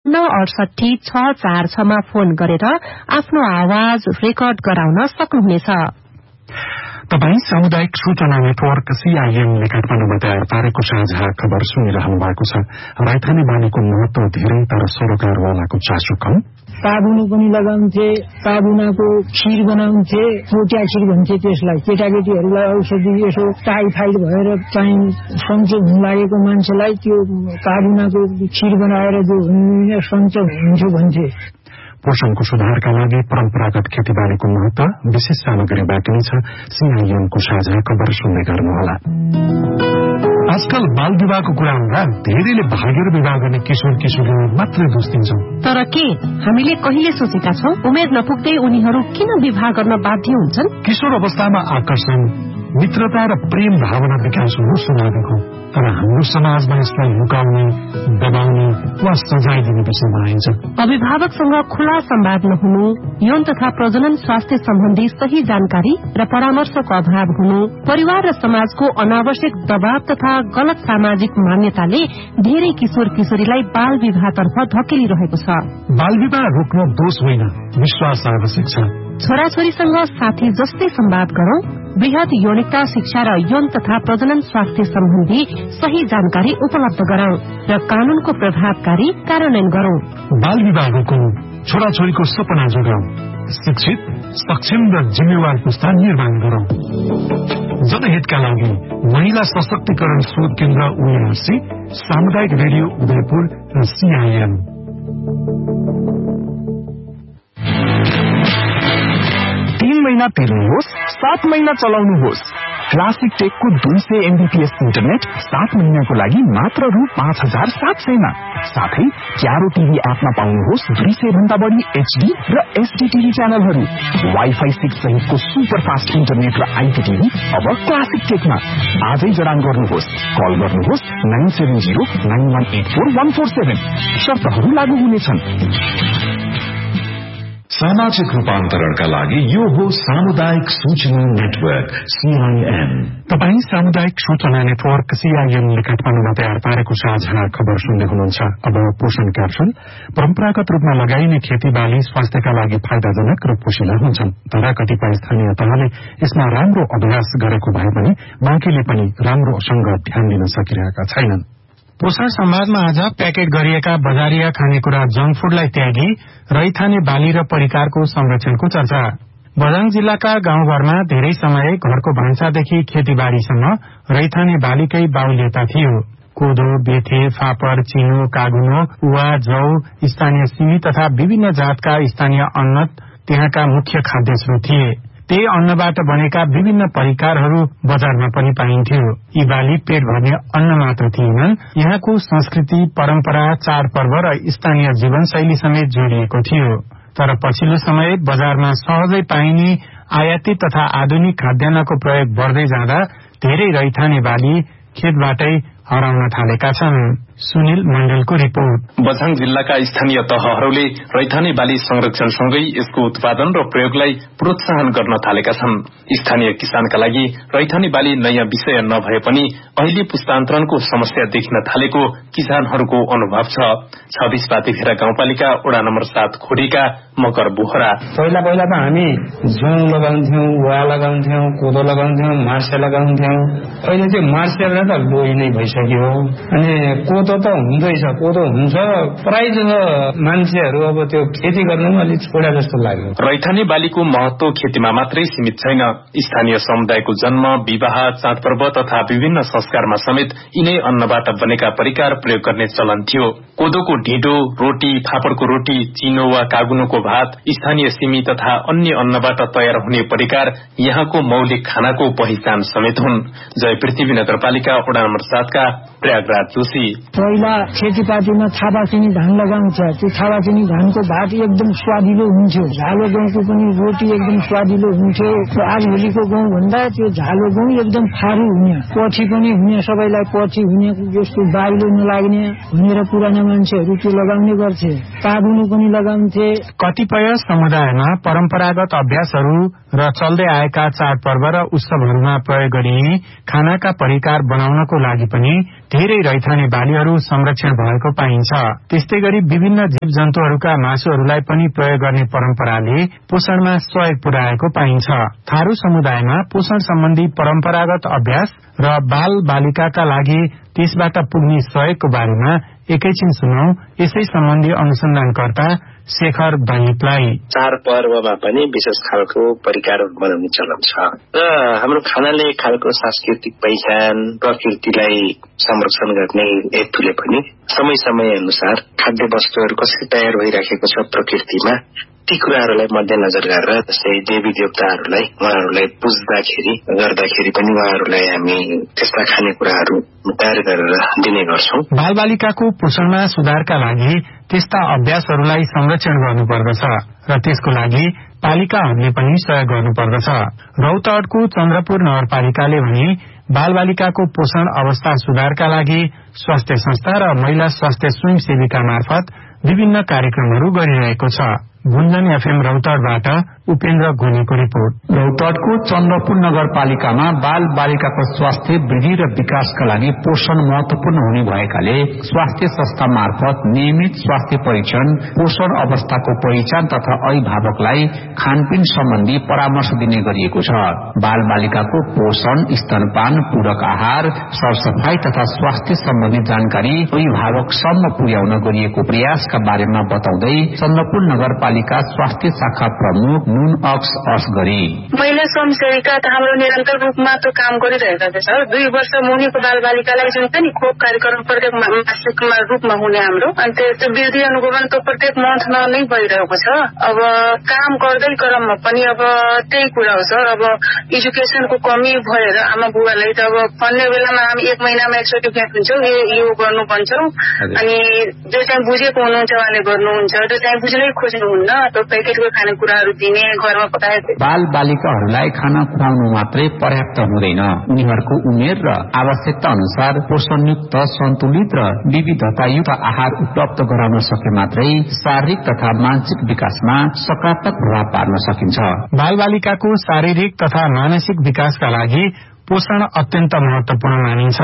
986646 मा फोन गरेर आफ्नो आवाज रेकर्ड गराउन सक्नुहुनेछ। तपाई सामुदायिक सूचना नेटवर्क CIN काठमाडौँमा तयार पारेको साझा खबर सुनिरहनु भएको छ। राइथाने बालीको महत्व धेरै तर सरोकारवालाको चासो कम। साबुन पनि लगाउँथे, साबुनाको खीर बनाउँथे, पोटिया खीर भन्छे त्यसलाई। केटाकेटीहरूलाई औषधि यसो टाइफाइड भएर चाहिँ सन्चो हुन लागेको मान्छेलाई त्यो साबुनाको खीर बनाएर जो सन्चो हुन्थ्यो भन्थे। पोषणको सुधारका लागि परम्परागत खेतीबालीको महत्व विशेष सामग्री बाँकी छ। CIN को साझा खबर सुन्दै गर्नुहोला। आजकल बाल विवाहको कुरा हुँदा धेरैले भागेर विवाह गर्ने किशोर किशोरीलाई मात्रै दोष दिन्छौं। तर के हामीले कहिले सोचेका छौं उमेर नपुग्दै उनीहरू किन विवाह गर्न बाध्य हुन्छन्? किशोर अवस्थामा आकर्षण, मित्रता र प्रेम भावना विकास हुनु स्वाभाविक हो, तर हाम्रो समाजमा यसलाई लुकाउने, दबाउने वा सजाय दिने विषयमा आइन्छ। अभिभावकसँग खुला संवाद नहुनु, यौन तथा प्रजनन स्वास्थ्य सम्बन्धी सही जानकारी र परामर्शको अभाव हुनु, परिवार र समाजको अनावश्यक दबाव तथा गलत सामाजिक मान्यताले धेरै किशोर किशोरीलाई बाल विवाहतर्फ धकेलिरहेको छ। बाल विवाह रोक्न दोष होइन, विश्वास आवश्यक छ। छोराछोरीसँग साथी जस्तै संवाद गरौं, वृहत यौनिकता शिक्षा र यौन तथा प्रजनन स्वास्थ्य सम्बन्धी सही जानकारी उपलब्ध गरौं र कानूनको प्रभावकारी कार्यान्वयन गरौं। बाल विवाह रोकौं, छोराछोरीको सपना जोगाउँ, शिक्षित, सक्षम र जिम्मेवार पुस्ता निर्माण गरौं। जनहितका लागि महिला सशक्तिकरण शोध केन्द्र UNRC, सामुदायिक रेडियो उदयपुर र CIN। 3 महिना तिर्नुहोस्, 7 महिना चलाउनुहोस्। क्लासिक टेकको 200 MBPS इन्टरनेट 7 महिनाको लागि मात्र रु 5700 मा। साथै क्यारो टिभी एपमा पाउनुहोस् 200 भन्दा बढी HD र SD टिभी च्यानलहरू। वाइफाई 6 सहितको सुपर फास्ट इन्टरनेट र IPTV अब क्लासिक टेकमा। आजै जडान गर्नुहोस्। कल गर्नुहोस् 9709184147। शर्तहरू लागू हुनेछन्। सामाजिक रूपान्तरणका लागि यो हो सामुदायिक सूचना नेटवर्क CIN। तपाई सामुदायिक सूचना नेटवर्क CIN काठमाडौँमा तयार पारेको साझा खबर सुन्दै हुनुहुन्छ। अब पोषण क्याप्सुल। परम्परागत रूपमा लगाइने खेतीबाली स्वास्थ्यका लागि फाइदाजनक र पोषिला हुन्छन्, तर कतिपय स्थानीय तहले यसमा राम्रो अभ्यास गरेको भए पनि बाँकीले पनि राम्रोसँग ध्यान दिन सकिरहेका छैनन्। पोषण संवादमा आज प्याकेट गरिएका बजारिया खानेकुरा जंक फूडलाई त्यागी रैथाने बाली र परिकारको संरक्षणको चर्चा। बझाङ जिल्लाका गाउँघरमा धेरै समय घरको भान्सादेखि खेतीबारीसम्म रैथाने बालीकै बाहुल्यता थियो। कोदो, बेथे, फापर, चिनो, कागुनो, उवा, जौ, स्थानीय सिमी तथा विभिन्न जातका स्थानीय अन्न त्यहाँका मुख्य खाद्य स्रोत थिए। त्यही अन्नबाट बनेका विभिन्न परिकारहरू बजारमा पनि पाइन्थ्यो। यी बाली पेट भर्ने अन्न मात्र थिएनन्, यहाँको संस्कृति, परम्परा, चाडपर्व र स्थानीय जीवनशैली समेत जोडिएको थियो। तर पछिल्लो समय बजारमा सहजै पाइने आयातित तथा आधुनिक खाद्यान्नको प्रयोग बढ्दै जाँदा धेरै रैथाने बाली खेतबाटै हराउन थालेका छन्। सुनिल मण्डलको रिपोर्ट। बझाङ जिल्लाका स्थानीय तहहरूले रैथाने बाली संरक्षणसँगै यसको उत्पादन र प्रयोगलाई प्रोत्साहन गर्न थालेका छन्। स्थानीय किसानका लागि रैथाने बाली नयाँ विषय नभए पनि अहिले पुस्तान्तरणको समस्या देखिन थालेको किसानहरूको अनुभव छ। 26 पातेखेरा गाउँपालिका वडा नम्बर 7 खोडीका मकर बोहरा। पहिला त हामी जौ लगाउँथ्यौं, वा लगाउँथ्यौं, कोदो लगाउँथ्यौं, मार्से लगाउँथ्यौं। अहिले चाहिँ मार्सेल त लोही नै भइसक्यो। अनि कोदो त हुँदैछ, कोदो हुन्छ, प्राय मान्छेहरू अब त्यो खेती गर्नुमा अलिक छोडा जस्तो लाग्यो। रैथाने बालीको महत्व खेतीमा मात्रै सीमित छैन। स्थानीय समुदायको जन्म, विवाह, चाडपर्व तथा विभिन्न संस्कारमा समेत यिनै अन्नबाट बनेका परिकार प्रयोग गर्ने चलन थियो। कोदोको ढिँडो, रोटी, फापरको रोटी, चिनो वा कागुनोको भात, स्थानीय सिमी तथा अन्य अन्नबाट तयार हुने परिकार यहाँको मौलिक खानाको पहिचान समेत हुन्। जय पृथ्वी नगरपालिका वडा नम्बर 7 का प्रयागराज जोशी। पहिला खेतीपातीमा थापाचिनी धान लगाउँछ। त्यो थापाचिनी धानको भात एकदम स्वादिलो हुन्थ्यो। झालो गहुँको पनि रोटी एकदम स्वादिलो हुन्थ्यो। आजभोलिको गहुँ भन्दा त्यो झालो गहुँ एकदम फारू हुने, पछि पनि हुने, सबैलाई पछि हुने, जस्तो बाइलो नलाग्ने भनेर पुराना मान्छेहरू त्यो लगाउने गर्थे। काबुनो पनि लगाउँथे। कतिपय समुदायमा परम्परागत अभ्यासहरू र चल्दै आएका चाडपर्व र उत्सवहरूमा प्रयोग गरिने खानाका परिकार बनाउनको लागि पनि धेरै रैथाने बालीहरू संरक्षण भएको पाइन्छ। त्यस्तै गरी विभिन्न जीव जन्तुहरूका मासुहरूलाई पनि प्रयोग गर्ने परम्पराले पोषणमा सहयोग पुर्याएको पाइन्छ। थारू समुदायमा पोषण सम्बन्धी परम्परागत अभ्यास र बाल बालिकाका लागि त्यसबाट पुग्ने सहयोगको बारेमा एकैछिन सुनौ यसै सम्बन्धी अनुसन्धानकर्ता शेखर दैनिकलाई। चाडपर्वमा पनि विशेष खालको परिकार बनाउने चलन छ र हाम्रो खानाले खालको सांस्कृतिक पहिचान प्रकृतिलाई संरक्षण गर्ने हेतुले पनि समय समय अनुसार खाद्य वस्तुहरू कसरी तयार भइराखेको छ प्रकृतिमा ती कुराहरूलाई मध्यनजर गरेर जस्तै देवी देवताहरूलाई उहाँहरूलाई पुज्दाखेरि गर्दाखेरि पनि उहाँहरूलाई हामी त्यस्ता खानेकुराहरू तयार गरेर दिने गर्छौं। बालबालिकाको पोषणमा सुधारका लागि त्यस्ता अभ्यासहरूलाई संरक्षण गर्नुपर्दछ र त्यसको लागि पालिकाहरूले पनि सहयोग गर्नुपर्दछ। रौतहटको चन्द्रपुर नगरपालिकाले भने बालबालिकाको पोषण अवस्था सुधारका लागि स्वास्थ्य संस्था र महिला स्वास्थ्य स्वयंसेविका मार्फत विभिन्न कार्यक्रमहरू गरिरहेको छ। गुन्जन एफएम रौतहटबाट उपेन्द्र घोनीको रिपोर्ट। रौतहटको चन्द्रपुर नगरपालिकामा बाल बालिकाको स्वास्थ्य वृद्धि र विकासका लागि पोषण महत्वपूर्ण हुने भएकाले स्वास्थ्य संस्था मार्फत नियमित स्वास्थ्य परीक्षण, पोषण अवस्थाको पहिचान तथा अभिभावकलाई खानपिन सम्बन्धी परामर्श दिने गरिएको छ। बाल बालिकाको पोषण, स्तनपान, पूरक आहार, सरसफाई तथा स्वास्थ्य सम्बन्धी जानकारी अभिभावकसम्म पुर्याउन गरिएको प्रयासका बारेमा बताउँदै चन्द्रपुर नगरपालिका स्वास्थ्य शाखा प्रमुख नुन अक्स गरी महिला स्वयंसेविका त हाम्रो निरन्तर रूपमा त्यो काम गरिरहेका छ। 2 वर्ष मुनिको बालबालिकालाई जुन चाहिँ खोप कार्यक्रम प्रत्येक मासिक रूपमा हुने हाम्रो अनि त्यो वृद्धि अनुगमन त प्रत्येक मन्थमा नै भइरहेको छ। अब काम गर्दै क्रममा पनि अब त्यही कुरा हो सर, अब एजुकेसनको कमी भएर आमा बुवालाई त अब भन्ने बेलामा हामी 1 महिनामा एकचोटि भेट्छौँ, यो गर्नु भन्छौँ अनि जो चाहिँ बुझेको हुनुहुन्छ उहाँले गर्नुहुन्छ, जो चाहिँ बुझ्नै खोज्नुहुन्न त्यो प्याकेटको खानेकुराहरू दिने घरमा पकाएको। बाल बालिकाहरूलाई खाना खुवाउनु मात्रै पर्याप्त हुँदैन, उनीहरूको उमेर र आवश्यकता अनुसार पोषणयुक्त, सन्तुलित र विविधतायुक्त आहार उपलब्ध गराउन सके मात्रै शारीरिक तथा मानसिक विकासमा सकारात्मक प्रभाव पार्न सकिन्छ। बाल बालिकाको शारीरिक तथा मानसिक विकासका लागि पोषण अत्यन्त महत्वपूर्ण मानिन्छ।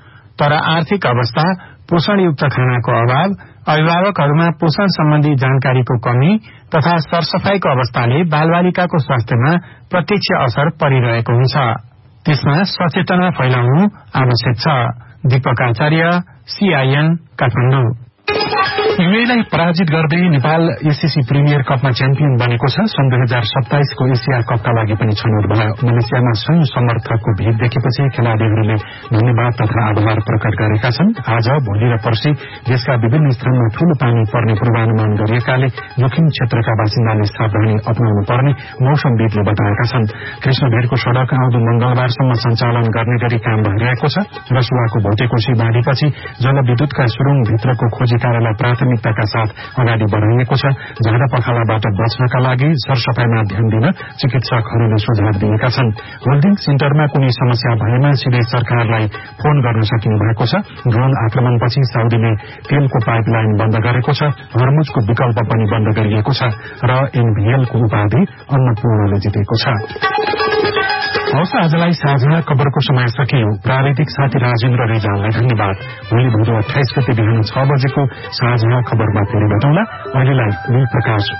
तर आर्थिक अवस्था, पोषणयुक्त खानाको अभाव, अभिभावकहरूमा पोषण सम्बन्धी जानकारीको कमी तथा सरसफाईको अवस्थाले बालबालिकाको स्वास्थ्यमा प्रत्यक्ष असर परिरहेको हुन्छ। त्यसमा सचेतना फैलाउनु आवश्यक छ। दीपक आचार्य, सीआईएन, काठमाडौँ। युएलाई पराजित गर्दै नेपाल एससीसी प्रिमियर कपमा च्याम्पियन बनेको छ। सन् 2027 को एसिया कपका लागि पनि छनौट भयो। मलेसियामा सयौं समर्थकको भीड़ देखेपछि खेलाड़ीहरूले धन्यवाद तथा आभार प्रकट गरेका छन्। आज, भोलि र पर्सि देशका विभिन्न स्थानमा ठूलो पानी पर्ने पूर्वानुमान गरिएकाले जोखिम क्षेत्रका बासिन्दाले सावधानी अपनाउनु पर्ने मौसमविदले बताएका छन्। कृष्णभेरको सड़क आउँदो मंगलबारसम्म सञ्चालन गर्ने गरी काम भइरहेको छ। रसुवाको भौटेकोशी बाढ़ीपछि जलविद्युतका सुरुङ भित्रको खोजी कार्यलाई प्राथमिकताका साथ अगाडि बढ़ाइएको छ। झाडा पखालाबाट बच्नका लागि सरसफाईमा ध्यान दिन चिकित्सकहरूले सुझाव दिएका छन्। होल्डिङ सेन्टरमा कुनै समस्या भएमा सिधै सरकारलाई फोन गर्न सकिने भएको छ। ड्रोन आक्रमणपछि साउदीले तेलको पाइपलाइन बन्द गरेको छ। हर्मुजको विकल्प पनि बन्द गरिएको छ र एनभीएलको उपाधि अन्नपूर्णले जितेको छ। हवस्, आजलाई साझा खबरको समय सकियो। प्राविधिक साथी राजेन्द्र रिजाललाई धन्यवाद। भोलि भदौ 28 गते बिहान 6 बजेको साझा खबरमा फेरि भेटौँला। अहिलेलाई प्रकाश